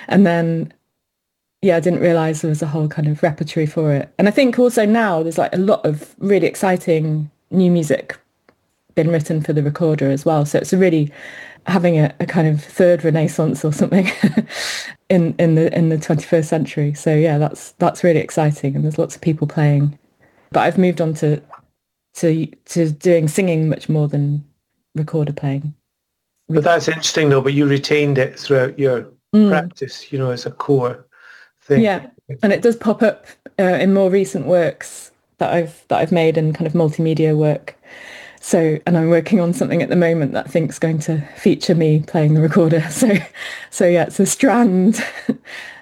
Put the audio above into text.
And then, yeah, I didn't realize there was a whole kind of repertory for it. And I think also now there's like a lot of really exciting new music been written for the recorder as well. So it's a really having a kind of third renaissance or something in the 21st century. So yeah, that's really exciting, and there's lots of people playing. But I've moved on to doing singing much more than recorder playing. But that's interesting though, but you retained it throughout your Mm, practice, as a core thing. yeah, and it does pop up in more recent works that I've made in kind of multimedia work. So, and I'm working on something at the moment that I think is going to feature me playing the recorder. So yeah, it's a strand